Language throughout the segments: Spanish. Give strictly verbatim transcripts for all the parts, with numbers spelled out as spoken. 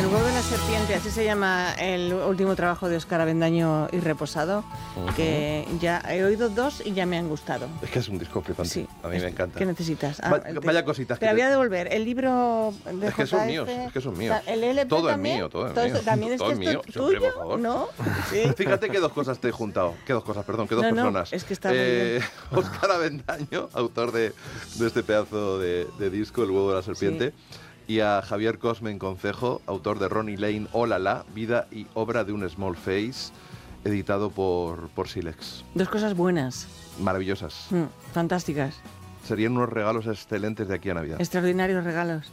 El huevo de la serpiente, así se llama el último trabajo de Óscar Avendaño y Reposado, uh-huh. que ya he oído dos y ya me han gustado. Es que es un disco flipante, sí, a mí me encanta. ¿Qué necesitas? Ah, Va, vaya cositas. Te la voy a devolver. El libro de Es que son míos, es que son míos. El L P todo también, es mío, todo es todo mío. También es todo que es mío, esto siempre, tuyo, por favor. ¿no? Sí. Fíjate que dos cosas te he juntado. Que dos cosas, perdón, que dos no, personas. No, es que está eh, muy bien. Óscar Avendaño, autor de, de este pedazo de, de disco, El huevo de la serpiente. Sí. Y a Javier Cosmen Concejo, autor de Ronnie Lane, Oh La La, vida y obra de un small face, editado por, por Silex. Dos cosas buenas. Maravillosas. Mm, fantásticas. Serían unos regalos excelentes de aquí a Navidad. Extraordinarios regalos.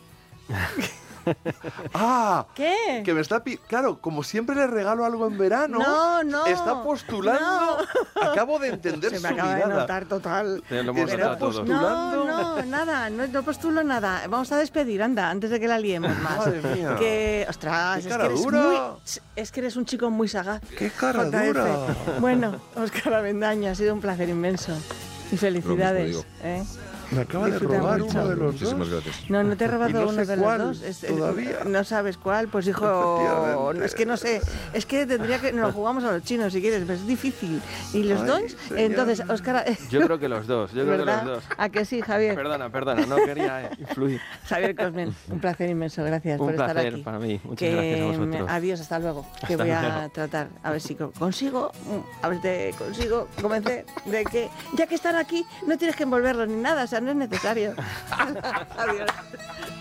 ¡Ah! ¿Qué? Que me está pi- claro, como siempre le regalo algo en verano. No, no. Está postulando. No. Acabo de entender Se su me acaba mirada. de notar total. Te lo hemos está notado todos. postulando. No, no, nada, no, no postulo nada. Vamos a despedir, anda, antes de que la liemos más. Madre mía. Que, ostras, Qué es cara que eres dura. muy, es que eres un chico muy sagaz. ¡Qué cara J F. dura! Bueno, Óscar Avendaño, ha sido un placer inmenso. Y felicidades. ¿eh? Me acaba Disfruta de robar mucho. uno de los Muchísimas dos. gracias. No, no te he robado Y no uno sé de cuál, los dos. Es, todavía. No sabes cuál, pues hijo. Efectivamente. Es que no sé. Es que tendría que. Nos lo jugamos a los chinos si quieres, pero es difícil. ¿Y los Ay, dos? señor. Entonces, Óscar. Yo creo que los dos, yo creo que ¿Verdad? los dos. ¿A que sí, Javier? Perdona, perdona, no quería influir. Javier Cosmen, un placer inmenso, gracias Un por estar placer aquí. para mí, muchas Que gracias a me- vosotros. Adiós, hasta luego. Que Hasta voy a luego. tratar, a ver si co- consigo, mm, a ver si te consigo convencer de que, ya que están aquí, no tienes que envolverlos ni nada, o sea, no es necesario. Adiós.